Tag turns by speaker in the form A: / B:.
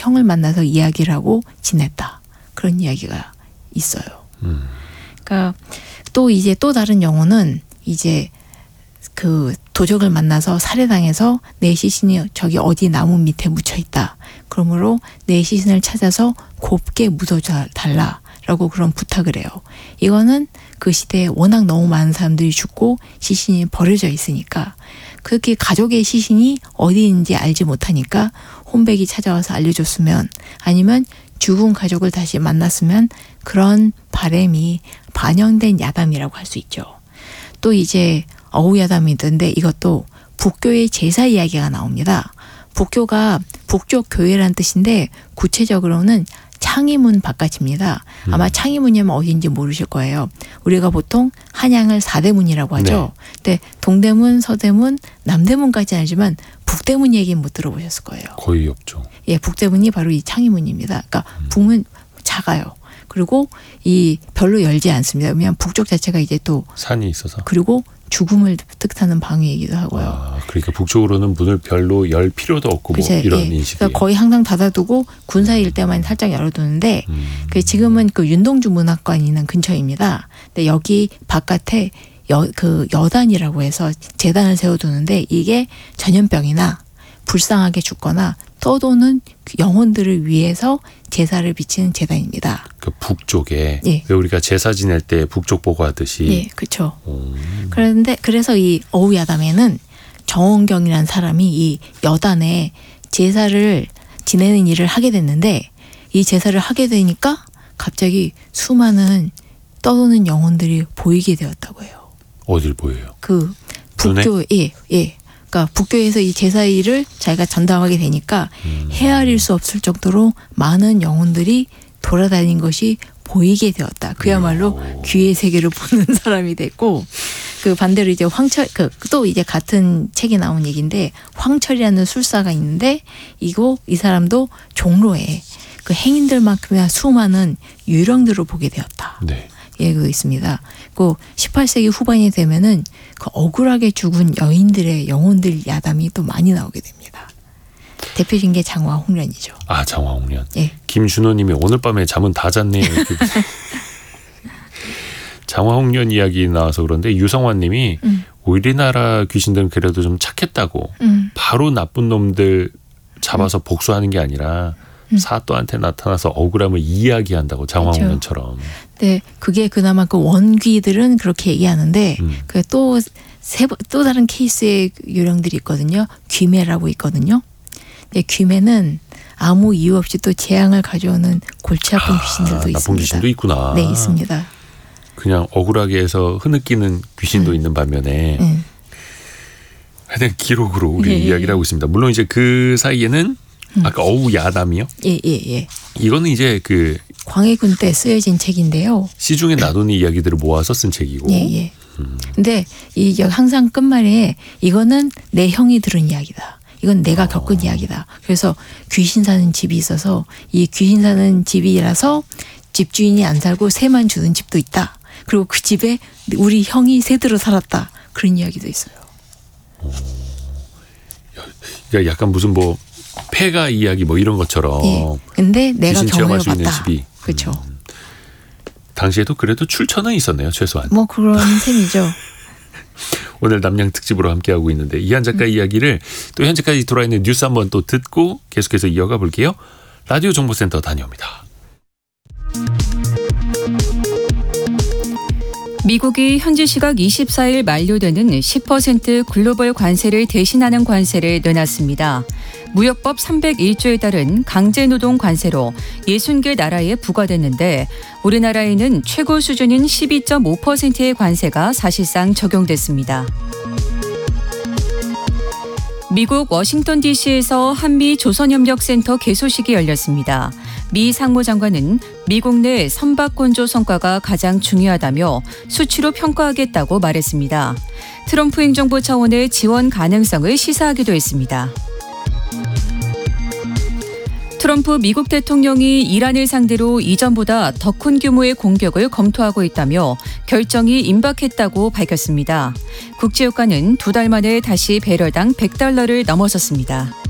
A: 형을 만나서 이야기를 하고 지냈다. 그런 이야기가 있어요. 그러니까 또 이제 또 다른 영혼은 이제 그 도적을 만나서 살해당해서 내 시신이 저기 어디 나무 밑에 묻혀 있다. 그러므로 내 시신을 찾아서 곱게 묻어달라라고 그런 부탁을 해요. 이거는 그 시대에 워낙 너무 많은 사람들이 죽고 시신이 버려져 있으니까 그렇게 가족의 시신이 어디 있는지 알지 못하니까 혼백이 찾아와서 알려줬으면 아니면 죽은 가족을 다시 만났으면 그런 바람이 반영된 야담이라고 할 수 있죠. 또 이제 어우야담이 있던데 이것도 북교의 제사 이야기가 나옵니다. 북교가 북쪽 교회라는 뜻인데 구체적으로는 창의문 바깥입니다. 아마 창의문이면 어디인지 모르실 거예요. 우리가 보통 한양을 사대문이라고 하죠. 네. 근데 동대문, 서대문, 남대문까지는 알지만 북대문 얘기는 못 들어보셨을 거예요.
B: 거의 없죠.
A: 예, 북대문이 바로 이 창의문입니다. 그러니까 북문 작아요. 그리고 이 별로 열지 않습니다. 왜냐하면 북쪽 자체가 이제 또
B: 산이 있어서.
A: 그리고 죽음을 뜻하는 방위이기도 하고요.
B: 아, 그러니까 북쪽으로는 문을 별로 열 필요도 없고
A: 그치,
B: 뭐 이런
A: 예.
B: 인식이.
A: 그러니까 거의 항상 닫아두고 군사일 때만 살짝 열어두는데 그 지금은 그 윤동주 문학관이 있는 근처입니다. 근데 여기 바깥에 그 여단이라고 해서 재단을 세워두는데 이게 전염병이나 불쌍하게 죽거나 떠도는 영혼들을 위해서 제사를 비치는 재단입니다.
B: 그 북쪽에
A: 예.
B: 왜 우리가 제사 지낼 때 북쪽 보고 하듯이.
A: 예, 그렇죠. 그런데 그래서 이 어우야담에는 정원경이라는 사람이 이 여단에 제사를 지내는 일을 하게 됐는데 이 제사를 하게 되니까 갑자기 수많은 떠도는 영혼들이 보이게 되었다고 해요.
B: 어딜 보여요?
A: 그 북교 예. 그러니까 북교에서 이 제사 일을 자기가 전담하게 되니까 헤아릴 수 없을 정도로 많은 영혼들이 돌아다닌 것이 보이게 되었다. 그야말로 귀의 세계를 보는 사람이 됐고 그 반대로 이제 황철 또 이제 같은 책에 나온 얘기인데 황철이라는 술사가 있는데 이 사람도 종로에 그 행인들만큼이나 수많은 유령들을 보게 되었다.
B: 네.
A: 얘기가 있습니다. 그 18세기 후반이 되면은 그 억울하게 죽은 여인들의 영혼들 야담이 또 많이 나오게 됩니다. 대표적인 게 장화홍련이죠.
B: 아, 장화홍련.
A: 예.
B: 김준호님이 오늘 밤에 잠은 다 잤네요. 장화홍련 이야기 나와서 그런데 유성환님이 우리나라 귀신들은 그래도 좀 착했다고 바로 나쁜 놈들 잡아서 복수하는 게 아니라 사또한테 나타나서 억울함을 이야기한다고 장화홍련처럼.
A: 네, 그게 그나마 그 원귀들은 그렇게 얘기하는데 그 또 다른 케이스의 요령들이 있거든요. 귀매라고 있거든요. 근데 귀매는 아무 이유 없이 또 재앙을 가져오는 골치 아픈 귀신들도 있습니다.
B: 나쁜 귀신도 있구나.
A: 네, 있습니다.
B: 그냥 억울하게 해서 흐느끼는 귀신도 있는 반면에 하여튼 기록으로 우리 이야기를 하고 있습니다. 물론 이제 그 사이에는 아까 어우야담이요?
A: 예.
B: 이거는 이제 그
A: 광해군 때 쓰여진 책인데요.
B: 시중에 놔둔 이야기들을 모아서 쓴 책이고.
A: 예. 근데 이 항상 끝말에 이거는 내 형이 들은 이야기다. 이건 내가 겪은 이야기다. 그래서 귀신 사는 집이 있어서 이 귀신 사는 집이라서 집주인이 안 살고 새만 주는 집도 있다. 그리고 그 집에 우리 형이 새 들어 살았다. 그런 이야기도 있어요.
B: 그러니까 약간 무슨 뭐 폐가 이야기 뭐 이런 것처럼.
A: 예. 근데 내가
B: 귀신 체험할 수 있는
A: 경험해봤다.
B: 집이.
A: 그렇죠.
B: 당시에도 그래도 출처는 있었네요. 최소한.
A: 뭐 그런 셈이죠.
B: 오늘 남양 특집으로 함께하고 있는데 이한 작가 이야기를 또 현재까지 돌아와 있는 뉴스 한번 또 듣고 계속해서 이어가 볼게요. 라디오 정보센터 다녀옵니다.
C: 미국이 현지 시각 24일 만료되는 10% 글로벌 관세를 대신하는 관세를 내놨습니다. 무역법 301조에 따른 강제노동 관세로 60개 나라에 부과됐는데 우리나라에는 최고 수준인 12.5%의 관세가 사실상 적용됐습니다. 미국 워싱턴 DC에서 한미 조선협력센터 개소식이 열렸습니다. 미 상무장관은 미국 내 선박건조 성과가 가장 중요하다며 수치로 평가하겠다고 말했습니다. 트럼프 행정부 차원의 지원 가능성을 시사하기도 했습니다. 트럼프 미국 대통령이 이란을 상대로 이전보다 더 큰 규모의 공격을 검토하고 있다며 결정이 임박했다고 밝혔습니다. 국제유가는 2달 만에 다시 배럴당 $100를 넘어섰습니다.